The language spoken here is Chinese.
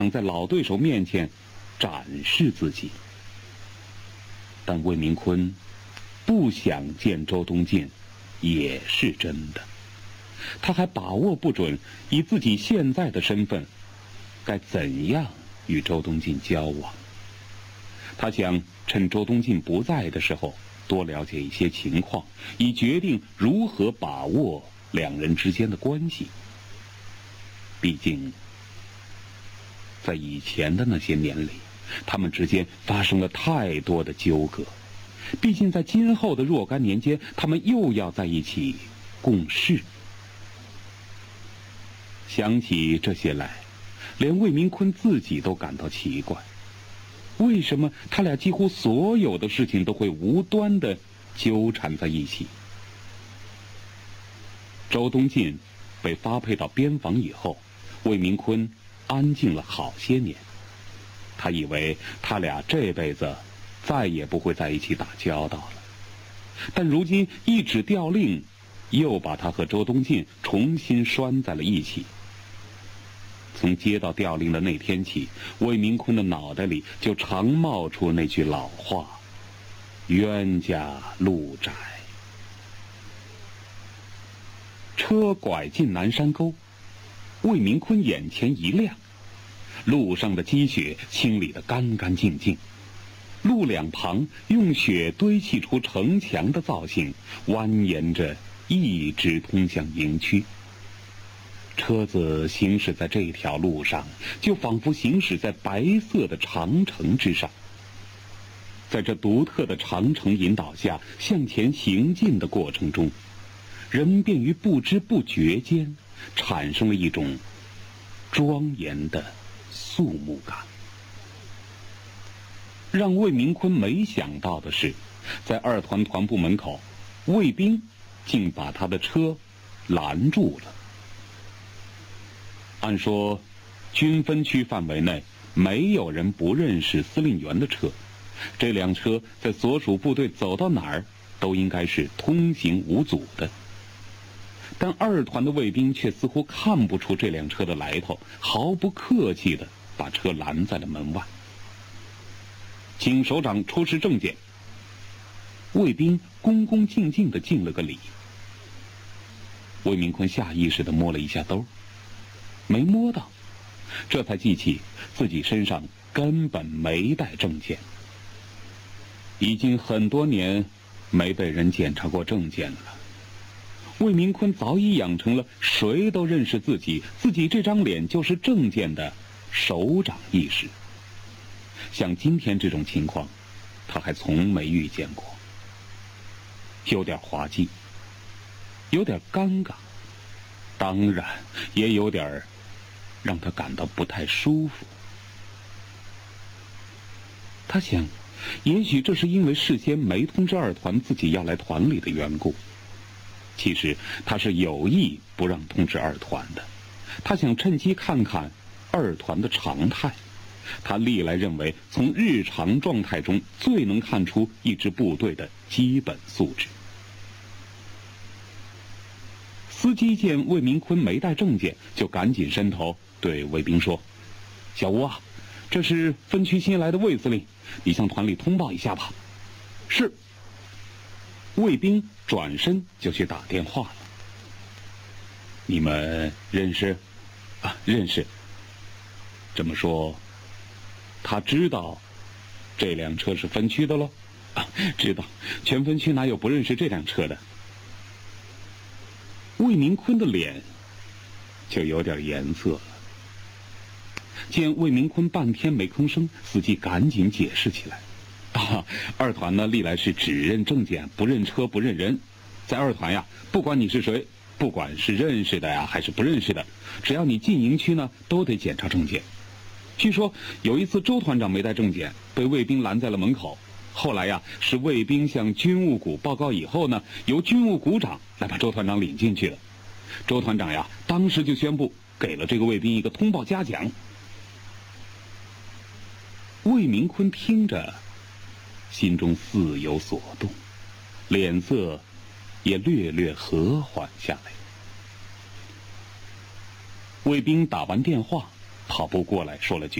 在老对手面前展示自己。但魏明坤不想见周东进也是真的，他还把握不准以自己现在的身份该怎样与周东进交往。他想趁周东进不在的时候多了解一些情况，以决定如何把握两人之间的关系。毕竟在以前的那些年里，他们之间发生了太多的纠葛，毕竟在今后的若干年间，他们又要在一起共事。想起这些来，连魏明坤自己都感到奇怪，为什么他俩几乎所有的事情都会无端地纠缠在一起？周东进被发配到边防以后，魏明坤安静了好些年。他以为他俩这辈子再也不会在一起打交道了，但如今一纸调令又把他和周东进重新拴在了一起。从接到调令的那天起，魏明坤的脑袋里就常冒出那句老话：冤家路窄。车拐进南山沟，魏明坤眼前一亮，路上的积雪清理得干干净净，路两旁用雪堆砌出城墙的造型，蜿蜒着一直通向营区。车子行驶在这条路上，就仿佛行驶在白色的长城之上。在这独特的长城引导下向前行进的过程中，人便于不知不觉间产生了一种庄严的肃穆感。让魏明坤没想到的是，在二团团部门口，卫兵竟把他的车拦住了。按说军分区范围内没有人不认识司令员的车，这辆车在所属部队走到哪儿都应该是通行无阻的。但二团的卫兵却似乎看不出这辆车的来头，毫不客气地把车拦在了门外。请首长出示证件。卫兵恭恭敬敬地敬了个礼。魏明坤下意识地摸了一下兜，没摸到，这才记起自己身上根本没带证件。已经很多年没被人检查过证件了，魏明坤早已养成了谁都认识自己，自己这张脸就是证件的首长意识。像今天这种情况，他还从没遇见过，有点滑稽，有点尴尬，当然也有点让他感到不太舒服。他想，也许这是因为事先没通知二团自己要来团里的缘故。其实他是有意不让通知二团的，他想趁机看看二团的常态。他历来认为，从日常状态中最能看出一支部队的基本素质。司机见魏明坤没带证件，就赶紧伸头对卫兵说：“小吴啊，这是分区新来的魏司令，你向团里通报一下吧。”是。卫兵转身就去打电话了。你们认识？啊，认识。这么说，他知道这辆车是分区的喽？啊，知道，全分区哪有不认识这辆车的？魏明坤的脸就有点颜色了。见魏明坤半天没吭声，司机赶紧解释起来：“啊，二团呢历来是只认证件，不认车，不认人。在二团呀，不管你是谁，不管是认识的呀还是不认识的，只要你进营区呢，都得检查证件。据说有一次周团长没带证件，被卫兵拦在了门口。后来呀，是卫兵向军务股报告以后呢，由军务股长来把周团长领进去了。周团长呀，当时就宣布给了这个卫兵一个通报嘉奖。”魏明坤听着，心中似有所动，脸色也略略和缓下来。卫兵打完电话， 跑步过来说了句